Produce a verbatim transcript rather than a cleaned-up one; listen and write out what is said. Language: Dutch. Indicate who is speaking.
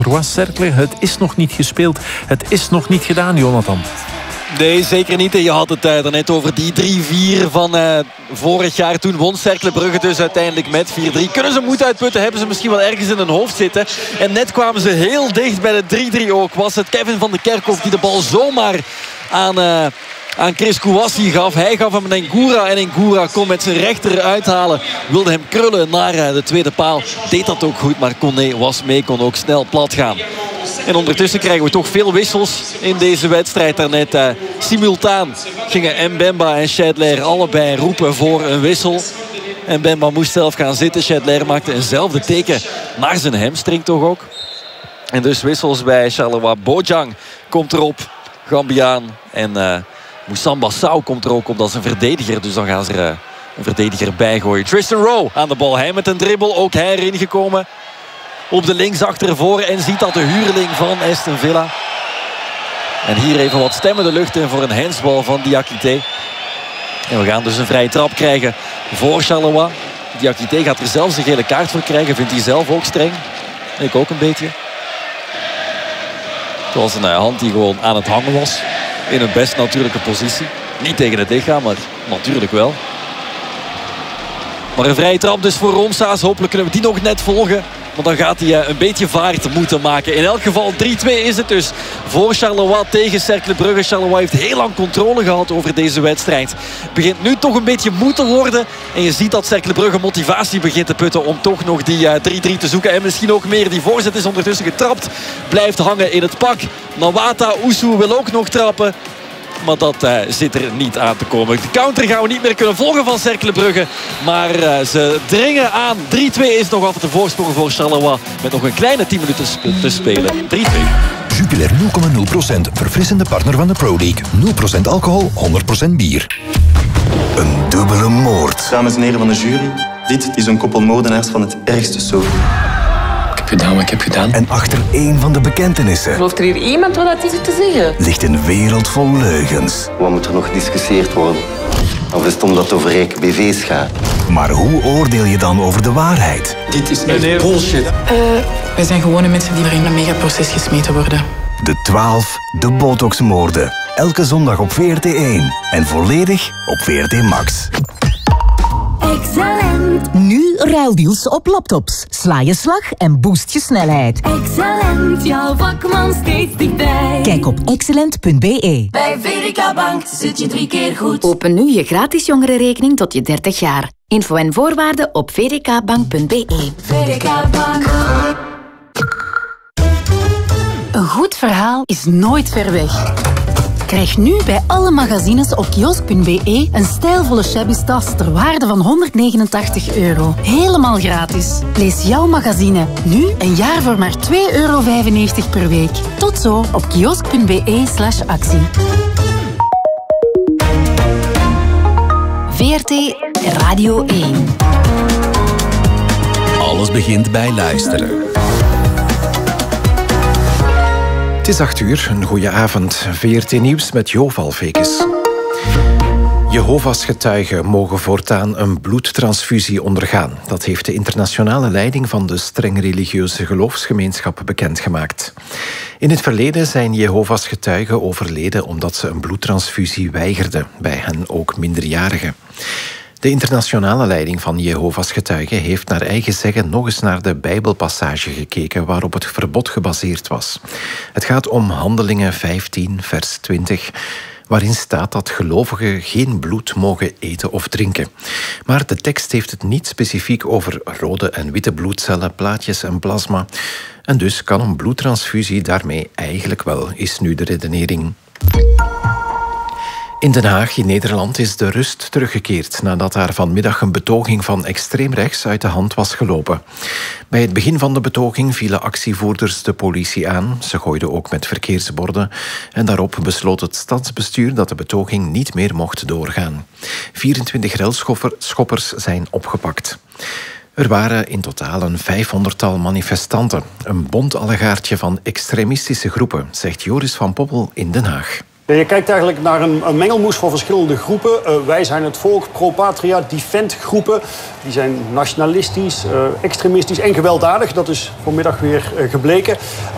Speaker 1: Charleroi-Cercle, het is nog niet gespeeld. Het is nog niet gedaan, Jonathan.
Speaker 2: Nee, zeker niet. Je had het uh, daarnet over die drie vier van uh, vorig jaar. Toen won Cercle Brugge dus uiteindelijk met vier drie. Kunnen ze moed uitputten? Hebben ze misschien wel ergens in hun hoofd zitten? En net kwamen ze heel dicht bij de drie drie ook. Was het Kevin van den Kerkhof die de bal zomaar aan... Uh, aan Chris Kouassi gaf. Hij gaf hem een Ngura en Ngura kon met zijn rechter uithalen. Wilde hem krullen naar de tweede paal. Deed dat ook goed, maar Koné was mee. Kon ook snel plat gaan. En ondertussen krijgen we toch veel wissels in deze wedstrijd. Daarnet uh, simultaan gingen Mbemba en Chedler allebei roepen voor een wissel. Mbemba moest zelf gaan zitten. Chedler maakte eenzelfde teken naar zijn hamstring toch ook. En dus wissels bij Charleroi. Bojang komt erop. Gambiaan en... Uh, Moussamba Sow komt er ook op, dat is een verdediger. Dus dan gaan ze er uh, een verdediger bij gooien. Tristan Rowe aan de bal. Hij met een dribbel. Ook hij erin gekomen. Op de links achtervoor. En ziet dat de huurling van Aston Villa. En hier even wat stemmen de lucht in voor een handsbal van Diakité. En we gaan dus een vrije trap krijgen voor Charleroi. Diakité gaat er zelfs een gele kaart voor krijgen. Vindt hij zelf ook streng. Ik ook een beetje. Het was een uh, hand die gewoon aan het hangen was. In een best natuurlijke positie. Niet tegen het lichaam, maar natuurlijk wel. Maar een vrije trap dus voor Romsa's. Hopelijk kunnen we die nog net volgen. Want dan gaat hij een beetje vaart moeten maken. In elk geval drie twee is het dus voor Charleroi tegen Cercle Brugge. Charleroi heeft heel lang controle gehad over deze wedstrijd. Het begint nu toch een beetje moe te worden. En je ziet dat Cercle Brugge motivatie begint te putten om toch nog die drie drie te zoeken. En misschien ook meer. Die voorzet is ondertussen getrapt. Blijft hangen in het pak. Nawata Ousou wil ook nog trappen. Maar dat uh, zit er niet aan te komen. De counter gaan we niet meer kunnen volgen van Cercle Brugge. Maar uh, ze dringen aan. drie twee is nog altijd de voorsprong voor Charleroi. Met nog een kleine tien minuten sp te spelen. drie twee.
Speaker 3: Jupiler nul komma nul procent. Verfrissende partner van de Pro League. nul procent alcohol, honderd procent bier. Een dubbele moord.
Speaker 4: Dames en heren van de jury. Dit is een koppel moordenaars van het ergste soort.
Speaker 5: Ik heb gedaan wat ik heb gedaan.
Speaker 3: En achter één van de bekentenissen...
Speaker 6: Gelooft er hier iemand wat dat is te zeggen?
Speaker 3: ...ligt een wereld vol leugens.
Speaker 4: Wat moet er nog gediscussieerd worden? Of is het omdat het over rijke B V's gaat?
Speaker 3: Maar hoe oordeel je dan over de waarheid?
Speaker 5: Dit is echt bullshit.
Speaker 6: Uh,
Speaker 7: wij zijn gewone mensen die er in een megaproces gesmeten worden.
Speaker 3: De twaalf, de Botox-moorden. Elke zondag op V R T één. En volledig op V R T Max.
Speaker 8: Excellent. Nu ruildeals op laptops. Sla je slag en boost je snelheid.
Speaker 9: Excellent, jouw vakman steeds dichtbij.
Speaker 8: Kijk op excellent punt b e.
Speaker 9: Bij V D K Bank zit je drie keer goed.
Speaker 10: Open nu je gratis jongerenrekening tot je dertig jaar. Info en voorwaarden op v d k bank punt b e.
Speaker 9: V D K Bank.
Speaker 10: Een goed verhaal is nooit ver weg. Krijg nu bij alle magazines op kiosk punt b e een stijlvolle shabby tas ter waarde van honderdnegenentachtig euro. Helemaal gratis. Lees jouw magazine nu een jaar voor maar twee euro vijfennegentig per week. Tot zo op kiosk punt b e slash actie. V R T Radio één.
Speaker 3: Alles begint bij luisteren. Het is acht uur, een goede avond. V R T Nieuws met Jo Valvekes. Jehovah's getuigen mogen voortaan een bloedtransfusie ondergaan. Dat heeft de internationale leiding van de streng religieuze geloofsgemeenschap bekendgemaakt. In het verleden zijn Jehovah's getuigen overleden omdat ze een bloedtransfusie weigerden, bij hen ook minderjarigen. De internationale leiding van Jehovah's getuigen heeft naar eigen zeggen nog eens naar de Bijbelpassage gekeken waarop het verbod gebaseerd was. Het gaat om Handelingen vijftien, vers twintig, waarin staat dat gelovigen geen bloed mogen eten of drinken. Maar de tekst heeft het niet specifiek over rode en witte bloedcellen, plaatjes en plasma. En dus kan een bloedtransfusie daarmee eigenlijk wel, is nu de redenering. In Den Haag, in Nederland, is de rust teruggekeerd nadat daar vanmiddag een betoging van extreem rechts uit de hand was gelopen. Bij het begin van de betoging vielen actievoerders de politie aan. Ze gooiden ook met verkeersborden en daarop besloot het stadsbestuur dat de betoging niet meer mocht doorgaan. vierentwintig relschoppers zijn opgepakt. Er waren in totaal een vijfhonderdtal manifestanten. Een bont-allegaartje van extremistische groepen, zegt Joris van Poppel in Den Haag.
Speaker 11: Je kijkt eigenlijk naar een, een mengelmoes van verschillende groepen. Uh, wij zijn het volk, pro-patria, defend groepen. Die zijn nationalistisch, uh, extremistisch en gewelddadig. Dat is vanmiddag weer uh, gebleken.